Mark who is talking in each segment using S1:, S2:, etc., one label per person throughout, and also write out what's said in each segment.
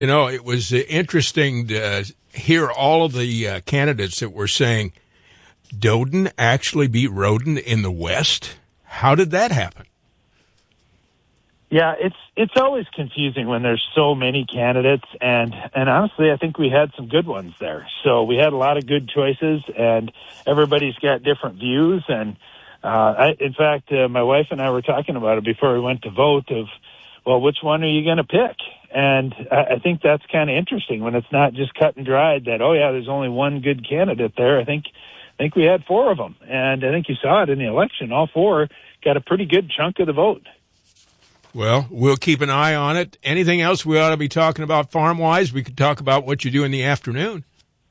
S1: You know, it was interesting to hear all of the candidates that were saying Doden actually beat Roden in the West. How did that happen?
S2: Yeah, it's always confusing when there's so many candidates, and honestly, I think we had some good ones there. So we had a lot of good choices, and everybody's got different views. And in fact, my wife and I were talking about it before we went to vote. Well, which one are you going to pick? And I think that's kind of interesting when it's not just cut and dried that, oh yeah, there's only one good candidate there. I think we had four of them, and I think you saw it in the election. All four got a pretty good chunk of the vote.
S1: Well, we'll keep an eye on it. Anything else we ought to be talking about farm-wise? We could talk about what you do in the afternoon.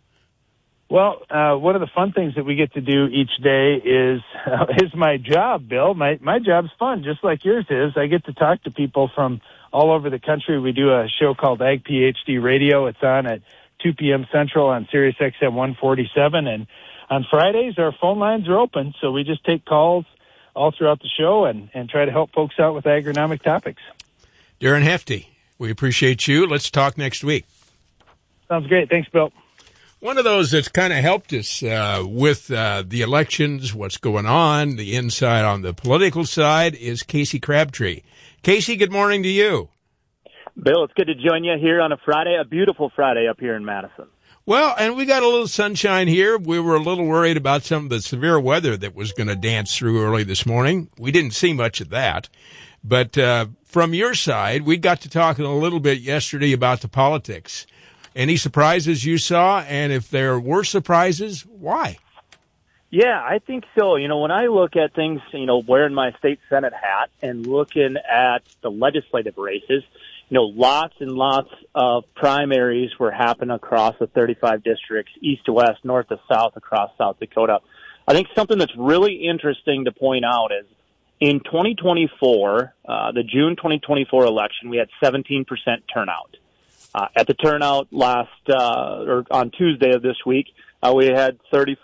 S2: Well, one of the fun things that we get to do each day is my job, Bill. My job's fun, just like yours is. I get to talk to people from all over the country. We do a show called Ag PhD Radio. It's on at 2 p.m. Central on Sirius XM 147. And on Fridays, our phone lines are open, so we just take calls all throughout the show and try to help folks out with agronomic topics.
S1: Darren Hefty, we appreciate you. Let's talk next week.
S2: Sounds great. Thanks, Bill.
S1: One of those that's kind of helped us with the elections, what's going on, the inside on the political side, is Casey Crabtree. Casey, good morning to you.
S3: Bill, it's good to join you here on a Friday, a beautiful Friday up here in Madison.
S1: Well, and we got a little sunshine here. We were a little worried about some of the severe weather that was going to dance through early this morning. We didn't see much of that. But from your side, we got to talking a little bit yesterday about the politics. Any surprises you saw? And if there were surprises, why?
S3: Yeah, I think so. You know, when I look at things, you know, wearing my state Senate hat and looking at the legislative races, you know, lots and lots of primaries were happening across the 35 districts, east to west, north to south, across South Dakota. I think something that's really interesting to point out is in 2024, the June 2024 election, we had 17% turnout. At the turnout or on Tuesday of this week, we had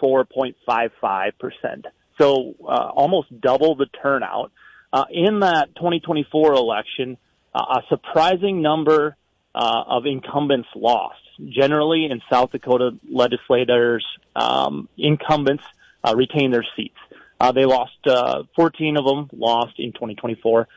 S3: 34.55%. So almost double the turnout. In that 2024 election, a surprising number of incumbents lost. Generally, in South Dakota legislators, incumbents retain their seats. They lost 14 of them lost in 2024.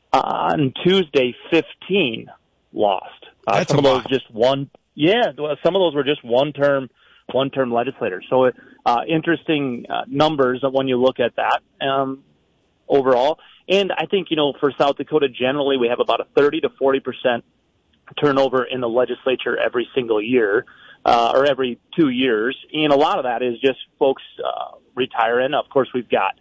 S3: On Tuesday, 15 lost. Some of those just one. Yeah, some of those were just one-term legislators. So interesting numbers when you look at that overall. And I think, you know, for South Dakota, generally, we have about a 30 to 40% turnover in the legislature every single year, or every 2 years. And a lot of that is just folks retiring. Of course, we've got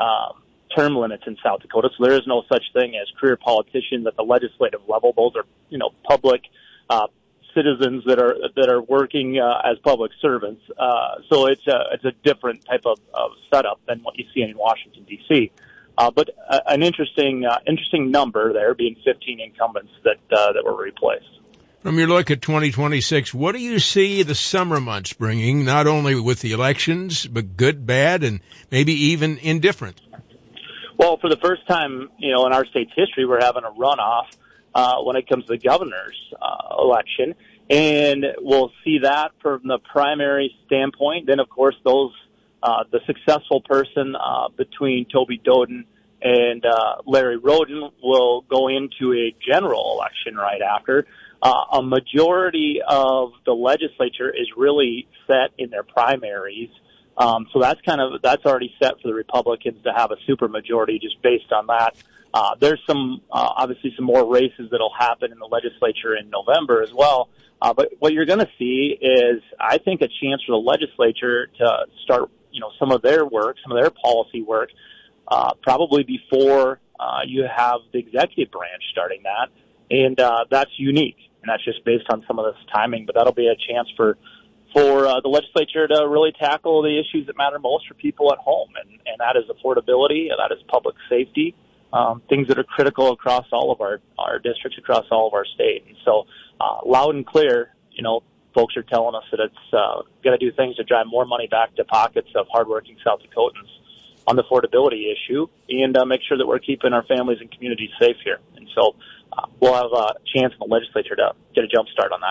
S3: term limits in South Dakota, so there is no such thing as career politicians at the legislative level. Those are, you know, public citizens that are working as public servants. So it's a different type of setup than what you see in Washington, D.C. But an interesting number there, being 15 incumbents that were replaced.
S1: From your look at 2026, what do you see the summer months bringing, not only with the elections, but good, bad, and maybe even indifferent?
S3: Well, for the first time, you know, in our state's history, we're having a runoff when it comes to the governor's election, and we'll see that from the primary standpoint. Then, of course, the successful person between Toby Doden and Larry Roden will go into a general election right after. A majority of the legislature is really set in their primaries. So that's already set for the Republicans to have a supermajority just based on that. There's obviously some more races that'll happen in the legislature in November as well. But what you're going to see is, I think, a chance for the legislature to start, you know, some of their work, some of their policy work, probably before you have the executive branch starting that. And that's unique. And that's just based on some of this timing. But that'll be a chance for the legislature to really tackle the issues that matter most for people at home. And that is affordability, and that is public safety, things that are critical across all of our districts, across all of our state. And so loud and clear, you know, folks are telling us that it's going to do things to drive more money back to pockets of hardworking South Dakotans on the affordability issue, and make sure that we're keeping our families and communities safe here. And so we'll have a chance in the legislature to get a jump start on that.